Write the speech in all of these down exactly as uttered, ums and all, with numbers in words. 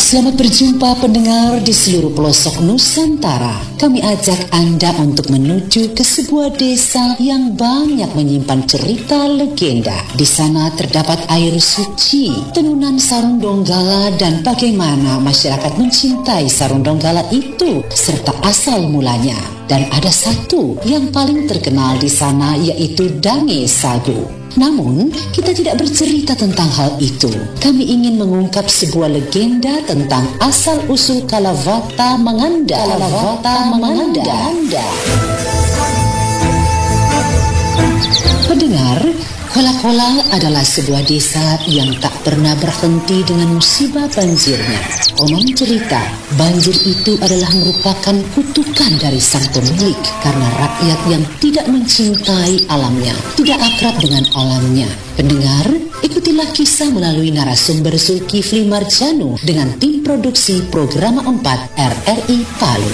Selamat berjumpa pendengar di seluruh pelosok Nusantara. Kami ajak Anda untuk menuju ke sebuah desa yang banyak menyimpan cerita legenda. Di sana terdapat air suci, tenunan Sarung Donggala, dan bagaimana masyarakat mencintai Sarung Donggala itu serta asal mulanya. Dan ada satu yang paling terkenal di sana, yaitu Dange Sagu. Namun, kita tidak bercerita tentang hal itu. Kami ingin mengungkap sebuah legenda tentang asal-usul Kalavata Manganda. Kalavata Manganda. Pendengar, Kola-Kola adalah sebuah desa yang tak pernah berhenti dengan musibah banjirnya. Konon cerita, banjir itu adalah merupakan kutukan dari sang pemilik karena rakyat yang tidak mencintai alamnya, tidak akrab dengan alamnya. Pendengar, ikutilah kisah melalui narasumber Zulkifli Marjano dengan tim produksi Programa empat R R I Palu.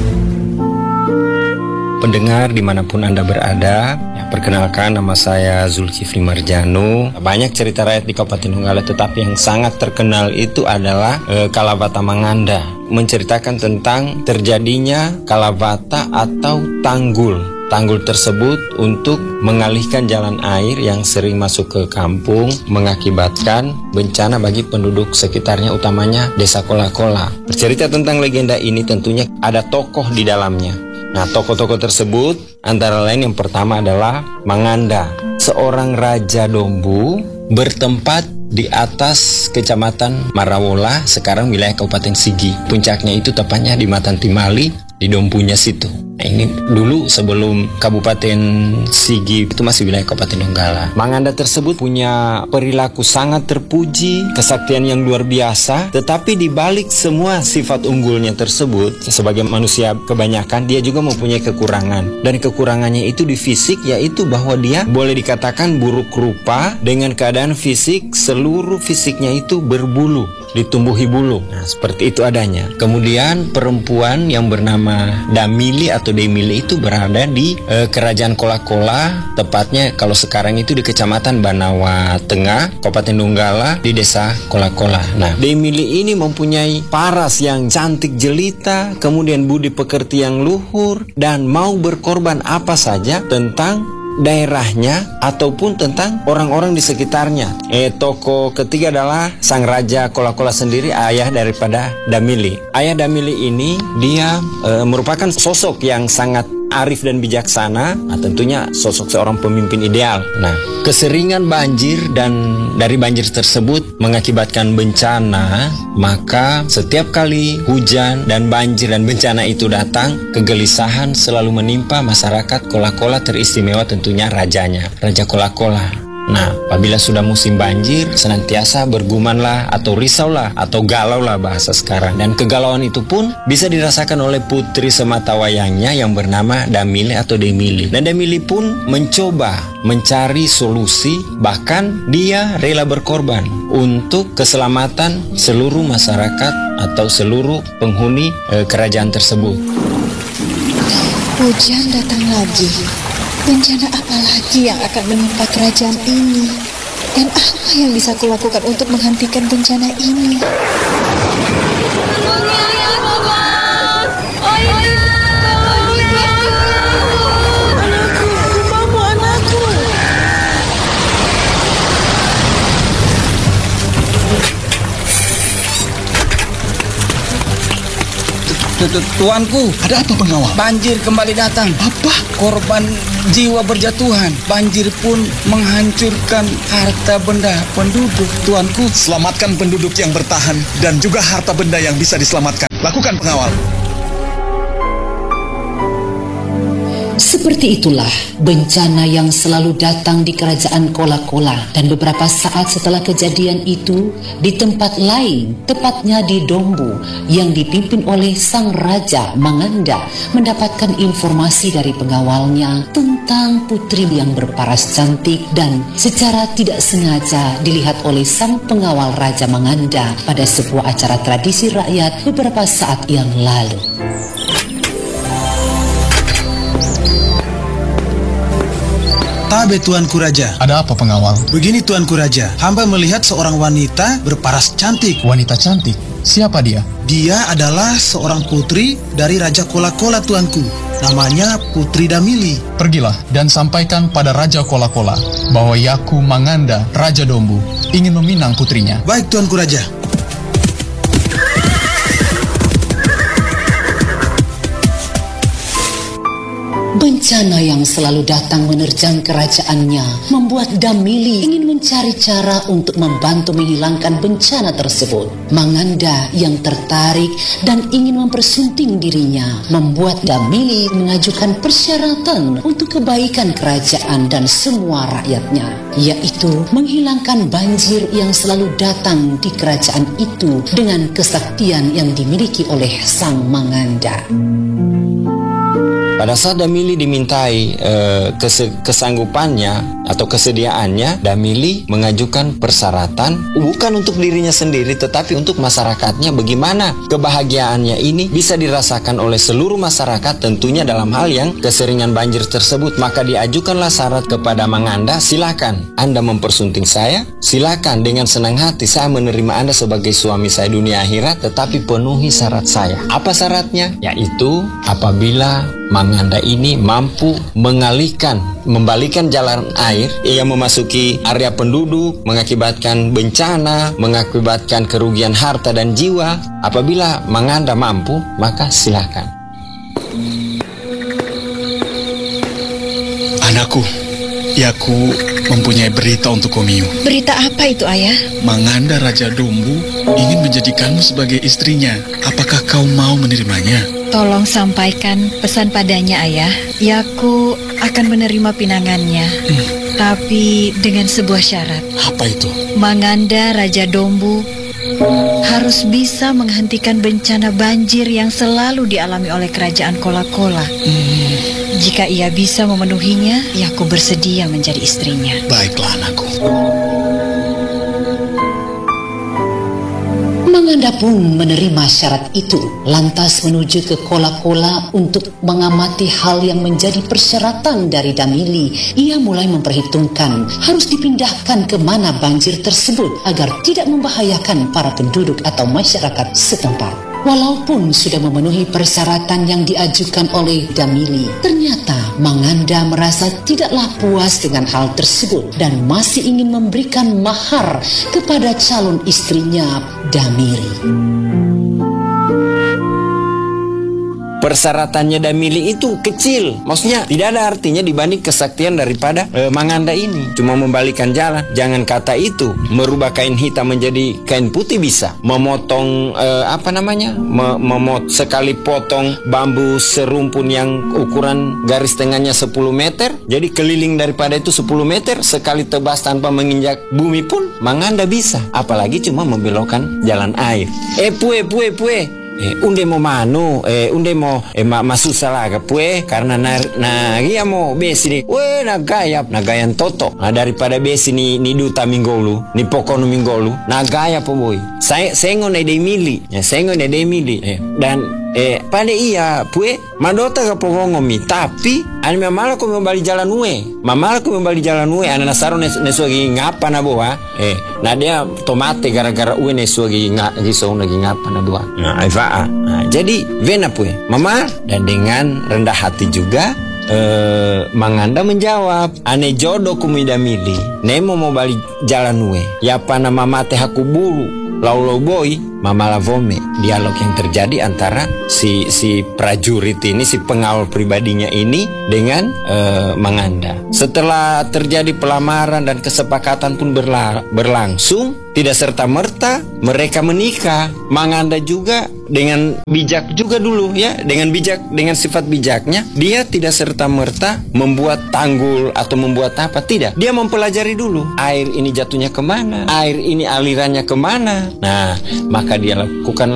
Pendengar dimanapun Anda berada, ya, perkenalkan nama saya Zulkifli Marjano. Banyak cerita rakyat di Kabupaten Donggala, tetapi yang sangat terkenal itu adalah e, Kalavata Manganda. Menceritakan tentang terjadinya Kalavata atau tanggul. Tanggul tersebut untuk mengalihkan jalan air yang sering masuk ke kampung, mengakibatkan bencana bagi penduduk sekitarnya, utamanya desa Kola-Kola. Bercerita tentang legenda ini tentunya ada tokoh di dalamnya. Nah, tokoh-tokoh tersebut antara lain yang pertama adalah Manganda, seorang raja Dombu bertempat di atas kecamatan Marawola, sekarang wilayah Kabupaten Sigi. Puncaknya itu tepatnya di Matantimali, di Dompunya situ. Nah, ini dulu sebelum Kabupaten Sigi itu masih wilayah Kabupaten Donggala. Manganda tersebut punya perilaku sangat terpuji, kesaktian yang luar biasa, tetapi di balik semua sifat unggulnya tersebut, sebagai manusia kebanyakan, dia juga mempunyai kekurangan. Dan kekurangannya itu di fisik, yaitu bahwa dia boleh dikatakan buruk rupa, dengan keadaan fisik, seluruh fisiknya itu berbulu, ditumbuhi bulu. Nah, seperti itu adanya. Kemudian perempuan yang bernama Damili atau Demili itu berada di e, kerajaan Kola-Kola, tepatnya kalau sekarang itu di kecamatan Banawa Tengah, Kabupaten Donggala, di desa Kola-Kola. Nah, Demili ini mempunyai paras yang cantik jelita, kemudian budi pekerti yang luhur, dan mau berkorban apa saja tentang daerahnya ataupun tentang orang-orang di sekitarnya. Eh, tokoh ketiga adalah sang raja Kola-Kola sendiri, ayah daripada Damili. Ayah Damili ini dia e, merupakan sosok yang sangat arif dan bijaksana. Nah, tentunya sosok seorang pemimpin ideal. Nah, keseringan banjir dan dari banjir tersebut mengakibatkan bencana, maka setiap kali hujan dan banjir dan bencana itu datang, kegelisahan selalu menimpa masyarakat Kola-Kola, teristimewa tentunya rajanya, Raja Kola-Kola. Nah, apabila sudah musim banjir, senantiasa bergumanlah atau risaulah atau galaulah bahasa sekarang. Dan kegalauan itu pun bisa dirasakan oleh putri sematawayangnya yang bernama Damili atau Demili. Dan Demili pun mencoba mencari solusi, bahkan dia rela berkorban untuk keselamatan seluruh masyarakat atau seluruh penghuni eh, kerajaan tersebut. Hujan datang lagi. Bencana apa lagi yang akan menimpa kerajaan ini? Dan apa yang bisa kulakukan untuk menghentikan bencana ini? Tuanku, ada apa pengawal? Banjir kembali datang. Apa? Korban jiwa berjatuhan. Banjir pun menghancurkan harta benda penduduk, tuanku. Selamatkan penduduk yang bertahan dan juga harta benda yang bisa diselamatkan. Lakukan, pengawal. Seperti itulah bencana yang selalu datang di kerajaan Kola-Kola. Dan beberapa saat setelah kejadian itu, di tempat lain, tepatnya di Dombu, yang dipimpin oleh sang raja Manganda, mendapatkan informasi dari pengawalnya tentang putri yang berparas cantik, dan secara tidak sengaja dilihat oleh sang pengawal Raja Manganda pada sebuah acara tradisi rakyat beberapa saat yang lalu. Tabe Tuanku Raja. Ada apa pengawal? Begini Tuanku Raja, hamba melihat seorang wanita berparas cantik. Wanita cantik? Siapa dia? Dia adalah seorang putri dari Raja Kola-Kola, tuanku. Namanya Putri Damili. Pergilah dan sampaikan pada Raja Kola-Kola bahwa Yaku Manganda, Raja Dombu, ingin meminang putrinya. Baik, tuanku Raja. Bencana yang selalu datang menerjang kerajaannya membuat Damili ingin mencari cara untuk membantu menghilangkan bencana tersebut. Manganda yang tertarik dan ingin mempersunting dirinya membuat Damili mengajukan persyaratan untuk kebaikan kerajaan dan semua rakyatnya, yaitu menghilangkan banjir yang selalu datang di kerajaan itu dengan kesaktian yang dimiliki oleh sang Manganda. Pada saat Damili dimintai eh, kes- kesanggupannya atau kesediaannya, Damili mengajukan persyaratan bukan untuk dirinya sendiri tetapi untuk masyarakatnya. Bagaimana kebahagiaannya ini bisa dirasakan oleh seluruh masyarakat, tentunya dalam hal yang keseringan banjir tersebut. Maka diajukanlah syarat kepada Manganda, silakan Anda mempersunting saya, silakan dengan senang hati saya menerima Anda sebagai suami saya dunia akhirat, tetapi penuhi syarat saya. Apa syaratnya? Yaitu apabila Manganda ini mampu mengalihkan, membalikan jalan air yang memasuki area penduduk, mengakibatkan bencana, mengakibatkan kerugian harta dan jiwa. Apabila Manganda mampu, maka silakan. Anakku, Yaku mempunyai berita untuk Komiu. Berita apa itu, Ayah? Manganda Raja Dombu ingin menjadikanmu sebagai istrinya. Apakah kau mau menerimanya? Tolong sampaikan pesan padanya, Ayah. Yaku akan menerima pinangannya, hmm. tapi dengan sebuah syarat. Apa itu? Manganda Raja Dombu harus bisa menghentikan bencana banjir yang selalu dialami oleh kerajaan Kola-Kola. Hmm. Jika ia bisa memenuhinya, Yaku bersedia menjadi istrinya. Baiklah, anakku. Manganda pun menerima syarat itu, lantas menuju ke Kola-Kola untuk mengamati hal yang menjadi persyaratan dari Damili. Ia mulai memperhitungkan harus dipindahkan ke mana banjir tersebut agar tidak membahayakan para penduduk atau masyarakat setempat. Walaupun sudah memenuhi persyaratan yang diajukan oleh Damili, ternyata Manganda merasa tidaklah puas dengan hal tersebut dan masih ingin memberikan mahar kepada calon istrinya, Damili. Persyaratannya Damili itu kecil, maksudnya tidak ada artinya dibanding kesaktian daripada e, Manganda ini. Cuma membalikan jalan. Jangan kata itu, merubah kain hitam menjadi kain putih bisa. Memotong e, apa namanya? Mem- memot sekali potong bambu serumpun yang ukuran garis tengahnya sepuluh meter, jadi keliling daripada itu sepuluh meter sekali tebas tanpa menginjak bumi pun Manganda bisa. Apalagi cuma membelokkan jalan air. Eh pue pue pue. Eh, unde mo manu, eh, unde mo eh, ma, masusa laga pue karena na, na iya mo besi ni, we nagayap nagayan toto. Nah, daripada besi ni ni duta minggolu, ni pokono minggolu, nagaya po boy. Saya sengo na Damili, ya sengo na Damili. Eh, dan eh pada iya pue madota ka pongomi, tapi ani mamala ko membali jalan ue. Mamala ko membali jalan ue, ana nasaro ne nesuagi ngapa na boa. Eh, na dia tomate gara-gara ue nesuagi nga giso nagi ngapa na boa. Nah, Nah, jadi vena pue mama, dan dengan rendah hati juga eh, Manganda menjawab, ane jodoh kumi Damili nemo mau balik jalan ue ya pana mama teh aku buru lau-lau boy mama lavome. Dialog yang terjadi antara si si prajurit ini, si pengawal pribadinya ini dengan eh, Manganda. Setelah terjadi pelamaran dan kesepakatan pun berla- berlangsung, tidak serta-merta mereka menikah. Manganda juga dengan bijak juga dulu ya, dengan bijak, dengan sifat bijaknya, dia tidak serta-merta membuat tanggul atau membuat apa, tidak. Dia mempelajari dulu air ini jatuhnya kemana, air ini alirannya kemana. Nah, maka dia lakukanlah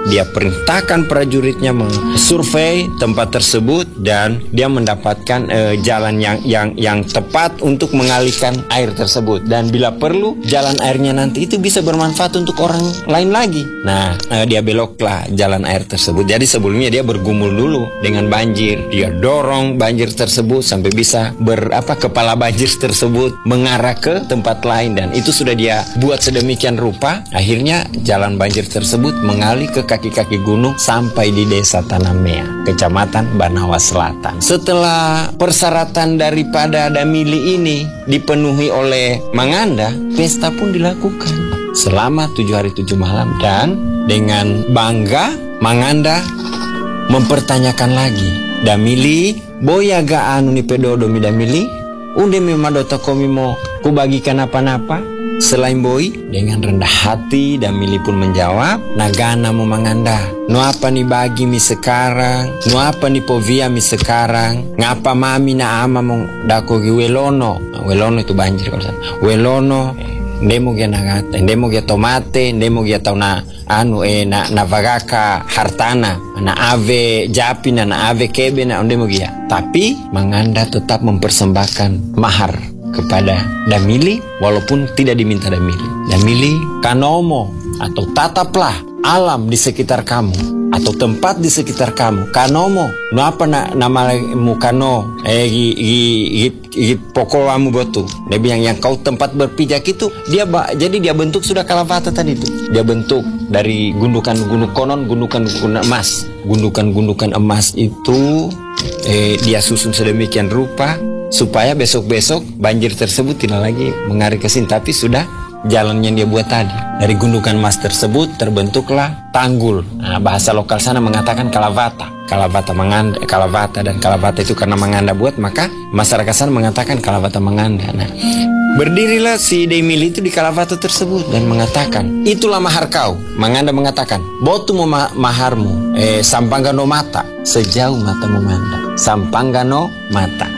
dia perintahkan prajuritnya mensurvei tempat tersebut dan dia mendapatkan uh, jalan yang yang yang tepat untuk mengalihkan air tersebut, dan bila perlu jalan airnya nanti itu bisa bermanfaat untuk orang lain lagi. Nah, uh, dia beloklah jalan air tersebut. Jadi sebelumnya dia bergumul dulu dengan banjir, dia dorong banjir tersebut sampai bisa ber apa kepala banjir tersebut mengarah ke tempat lain, dan itu sudah dia buat sedemikian rupa. Akhirnya jalan banjir tersebut mengalir ke kaki-kaki gunung sampai di desa Tanamea, kecamatan Banawa Selatan. Setelah persyaratan daripada Damili ini dipenuhi oleh Manganda, pesta pun dilakukan selama tujuh hari tujuh malam, dan dengan bangga Manganda mempertanyakan lagi, Damili, boya ga anu ni pedodo mi Damili, unde mi madota komi mo kubagikan apa-napa selain boy? Dengan rendah hati Damili pun menjawab, nagana mo Manganda, no apa ni bagi mi sekarang, no apa ni povia mi sekarang, ngapa mami na ama mong dako gi welono. Welono itu banjir kalau sana. Welono ndemo gia nagata, ndemo gia tomate, ndemo gia tau na anu e na navagaka hartana, na ave japi na na ave kebe na ndemo gia. Tapi Manganda tetap mempersembahkan mahar kepada Damili walaupun tidak diminta Damili. Damili, kanomo atau tataplah alam di sekitar kamu atau tempat di sekitar kamu. Kanomo, no apa na nama mukano eh gi gi gi, gi pokolamu botu. Dia bilang yang kau tempat berpijak itu dia ba, jadi dia bentuk sudah Kalavata tadi itu. Dia bentuk dari gundukan-gundukan konon, gundukan-gundukan emas. Gundukan-gundukan emas itu eh, dia susun sedemikian rupa supaya besok-besok banjir tersebut tidak lagi mengalir ke sini, tapi sudah jalan yang dia buat tadi. Dari gundukan emas tersebut terbentuklah tanggul. Nah, bahasa lokal sana mengatakan Kalavata. Kalavata Manganda, Kalavata dan Kalavata itu karena Manganda buat, maka masyarakat sana mengatakan Kalavata Manganda. Nah, berdirilah si Damili itu di Kalavata tersebut dan mengatakan, itulah mahar kau. Manganda mengatakan, botu mo ma maharmu, eh sampanggano mata, sejauh matamu mandang. Sampanggano mata.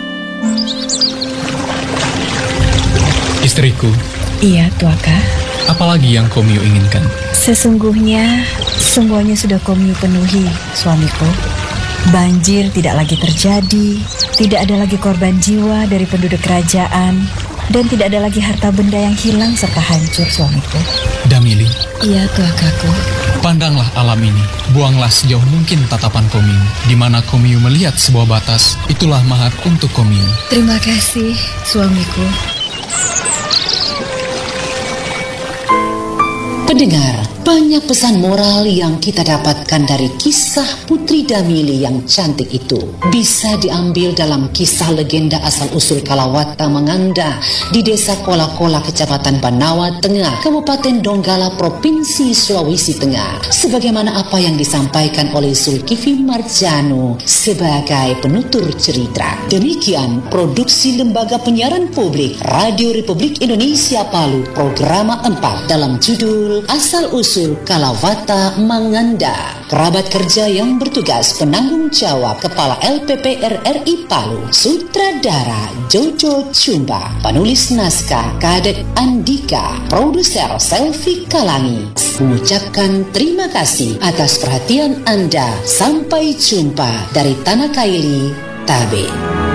Istriku. Iya, Tuaka. Apalagi yang Komio inginkan? Sesungguhnya semuanya sudah Komio penuhi, suamiku. Banjir tidak lagi terjadi, tidak ada lagi korban jiwa dari penduduk kerajaan, dan tidak ada lagi harta benda yang hilang serta hancur, suamiku. Damili. Iya, Tuakaku. Pandanglah alam ini, buanglah sejauh mungkin tatapan Komio. Di mana Komio melihat sebuah batas, itulah mahar untuk Komio. Terima kasih, suamiku. Pendengar, banyak pesan moral yang kita dapatkan dari kisah Putri Damili yang cantik itu. Bisa diambil dalam kisah legenda asal-usul Kalawata Manganda di desa Kola-Kola, Kecamatan Banawa Tengah, Kabupaten Donggala, Provinsi Sulawesi Tengah. Sebagaimana apa yang disampaikan oleh Zulkifli Marjano sebagai penutur cerita. Demikian produksi Lembaga Penyiaran Publik Radio Republik Indonesia Palu, Programa empat dalam judul Asal-usul Kalawata Manganda. Kerabat kerja yang bertugas penanggung jawab Kepala L P P R R I Palu, Sutradara Jojo Chumba, penulis naskah Kadek Andika, produser Selvi Kalangi. Mengucapkan terima kasih atas perhatian Anda. Sampai jumpa dari Tanah Kaili, Tabe.